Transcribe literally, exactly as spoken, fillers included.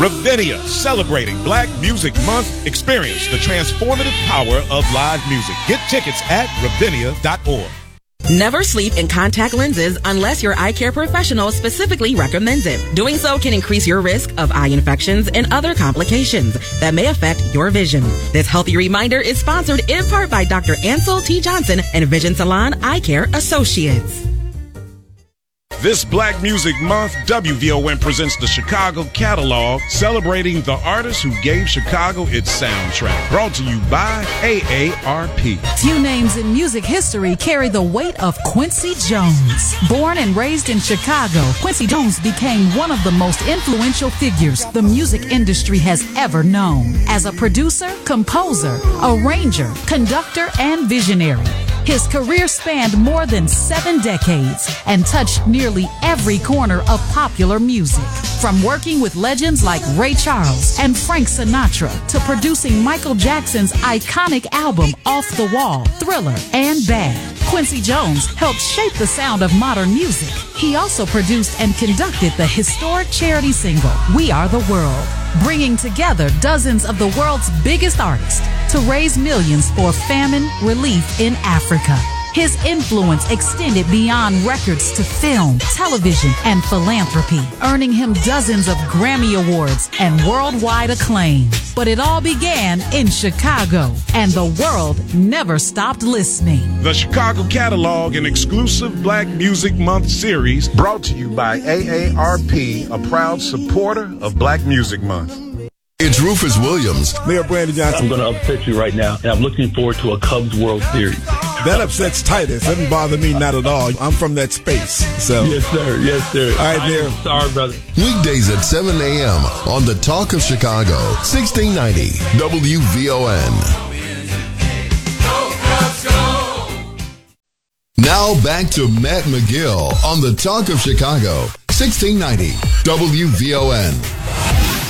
Ravinia, celebrating Black Music Month. Experience the transformative power of live music. Get tickets at ravinia dot org. Never sleep in contact lenses unless your eye care professional specifically recommends it. Doing so can increase your risk of eye infections and other complications that may affect your vision. This healthy reminder is sponsored in part by Doctor Ansel T. Johnson and Vision Salon Eye Care Associates. This Black Music Month, W V O N presents the Chicago Catalog, celebrating the artists who gave Chicago its soundtrack. Brought to you by A A R P. Few names in music history carry the weight of Quincy Jones. Born and raised in Chicago, Quincy Jones became one of the most influential figures the music industry has ever known. As a producer, composer, arranger, conductor, and visionary, his career spanned more than seven decades and touched nearly every corner of popular music. From working with legends like Ray Charles and Frank Sinatra to producing Michael Jackson's iconic album Off the Wall, Thriller, and Bad, Quincy Jones helped shape the sound of modern music. He also produced and conducted the historic charity single, We Are the World, bringing together dozens of the world's biggest artists to raise millions for famine relief in Africa. His influence extended beyond records to film, television, and philanthropy, earning him dozens of Grammy Awards and worldwide acclaim. But it all began in Chicago, and the world never stopped listening. The Chicago Catalog, an exclusive Black Music Month series, brought to you by A A R P, a proud supporter of Black Music Month. It's Rufus Williams. Mayor Brandon Johnson. I'm going to upset you right now, and I'm looking forward to a Cubs World Series. That upsets Titus. Doesn't bother me, not at all. I'm from that space. So. Yes, sir. Yes, sir. All right, Mayor. Sorry, brother. Weekdays at seven a.m. on The Talk of Chicago, sixteen ninety W V O N. Now back to Matt McGill on The Talk of Chicago, sixteen ninety W V O N.